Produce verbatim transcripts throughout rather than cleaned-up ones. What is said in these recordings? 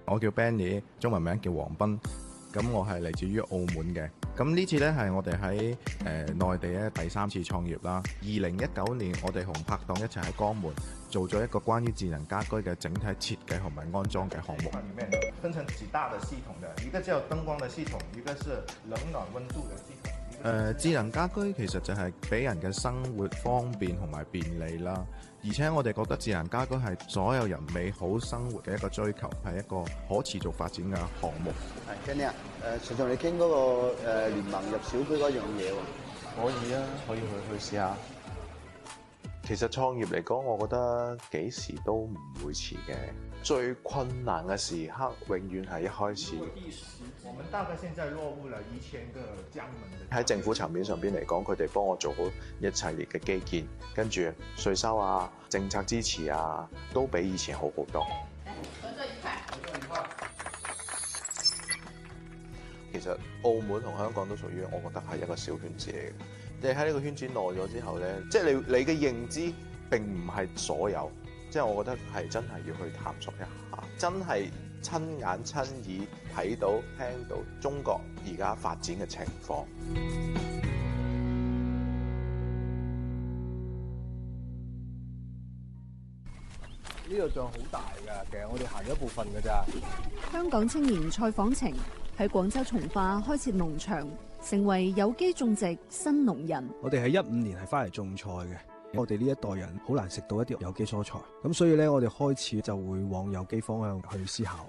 我叫 Benny， 中文名叫黃斌。咁我係嚟自於澳門嘅。咁呢次呢，係我哋喺誒內地咧第三次創業啦。二零一九年我哋同拍檔一齊喺江門做咗一個關於智能家居嘅整體設計同埋安裝嘅項目。裡面分成幾大嘅系統嘅，一個叫燈光嘅系統，一個是冷暖溫度嘅系統。誒、呃、智能家居其實就係俾人嘅生活方便同埋便利啦，而且我哋覺得智能家居係所有人美好生活嘅一個追求，係一個可持續發展嘅項目。 係 Kenny 啊，誒隨同你傾嗰個誒聯盟入小區嗰樣嘢喎。 可以啊，可以去去試下。其實創業嚟講，我覺得幾時都唔會遲嘅。最困難嘅時刻，永遠係一開始。 我們大概現在落戶了一千個江門的。 喺政府層面上邊嚟講，佢哋幫我做好一系列嘅基建，跟住稅收啊、政策支持啊，都比以前好好多。 合作愉快，合作愉快。 其實澳門同香港都屬於，我覺得係一個小圈子嚟嘅。你喺呢個圈子耐咗之後咧，即係你你嘅認知並唔係所有，即係我覺得係真係要去探索一下，真係親眼親耳睇到聽到中國而家發展嘅情況。 呢度仲好大㗎，其實我哋行咗一部分㗎咋。 香港青年蔡訪程喺廣州從化開設農場，成為有機種植新農人。 我哋喺一五年係翻嚟種菜嘅，我哋呢一代人好難食到一啲有機蔬菜，咁所以咧我哋開始就會往有機方向去思考。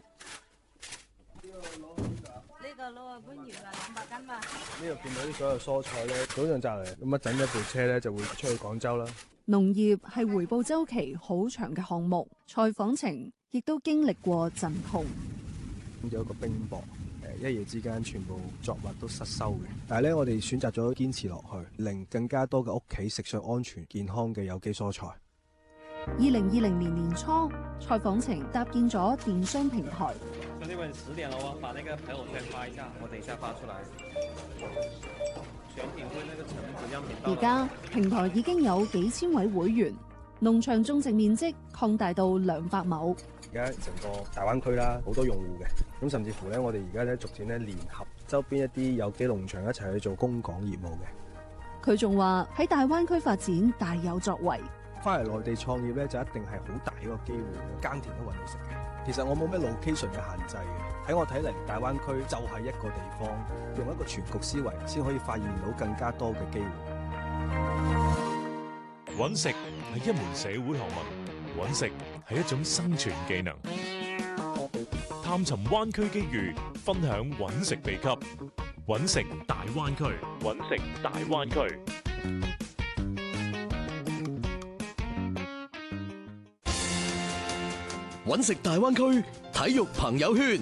呢個攞個番薯啊，兩百斤嘛。 呢度見到啲所有蔬菜咧，早上摘嚟，咁一陣一部車咧就會出去廣州啦。 農業係回報週期好長嘅項目，蔡訪程亦都經歷過陣痛。 咁有一個冰雹，誒一夜之間全部作物都失收嘅。但係咧，我哋選擇咗堅持落去，令更加多嘅屋企食上安全健康嘅有機蔬菜。 二零二零年年初，蔡訪程搭建咗電商平台。 兄弟們，十點了喎，把那個朋友圈發一下，我等一下發出來。選品會那個成品樣品。 而家平台已經有幾千位會員，農場種植面積擴大到兩百畝。 而家成個大灣區啦，好多用戶嘅，咁甚至乎咧，我哋而家咧逐漸咧聯合周邊一啲有機農場一齊去做供港業務嘅。 佢仲話喺大灣區發展大有作為。 翻嚟內地創業咧，就一定係好大一個機會，耕田都揾到食嘅。其實我冇咩 location 嘅限制嘅，喺我睇嚟，大灣區就係一個地方，用一個全局思維，先可以發現到更加多嘅機會。 揾食係一門社會學問，揾食係一種生存技能。探尋灣區機遇，分享揾食秘笈，揾食大灣區，揾食大灣區。 揾食大灣區體育朋友圈。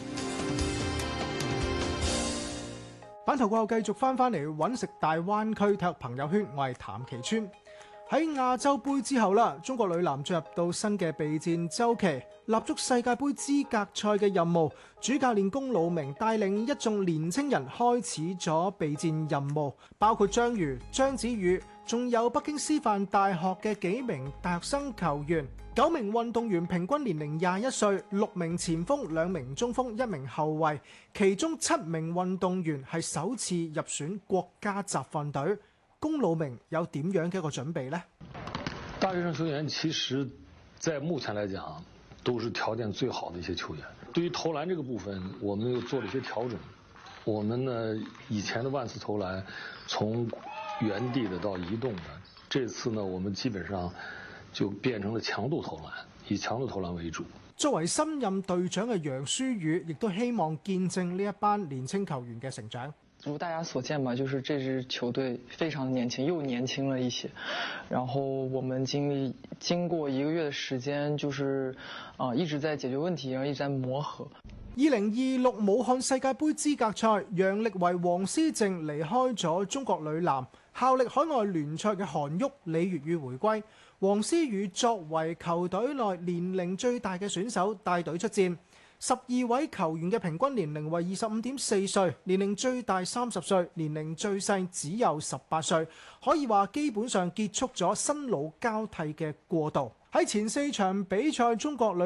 版頭過後繼續翻翻嚟揾食大灣區體育朋友圈，我係譚其川。喺亞洲杯之後啦，中國女籃進入到新嘅備戰週期，立足世界盃資格賽嘅任務。主教練龔魯鳴帶領一眾年青人開始咗備戰任務，包括張瑜、張子宇，仲有北京師範大學嘅幾名大學生球員。九名運動員平均年齡廿一歲，六名前鋒、兩名中鋒、一名後衛，其中七名運動員係首次入選國家集訓隊。龔魯鳴有點樣嘅一個準備呢？ 大學生球員其實在目前來講都是條件最好的一些球員。對於投籃這個部分，我們又做了一些調整。我們呢以前的萬次投籃從原地的到移動的，這次呢我們基本上就變成了強度投籃，以強度投籃為主。 作為新任隊長嘅楊舒宇，亦都希望見證呢一班年輕球員嘅成長。 如大家所見吧，就是這支球隊非常年輕，又年輕了一些。然後我們經歷經過一個月的時間，就是啊、呃、一直在解決問題，然後一直在磨合。 二零二六武漢世界盃資格賽，楊力維、黃思靜離開咗中國女籃，效力海外聯賽嘅韓旭、李月宇回歸。黃思雨作為球隊內年齡最大嘅選手帶隊出戰，十二位球員嘅平均年齡為二十五點四歲，年齡最大三十歲，年齡最細只有十八歲，可以話基本上結束咗新老交替嘅過渡。喺前四場比賽，中國女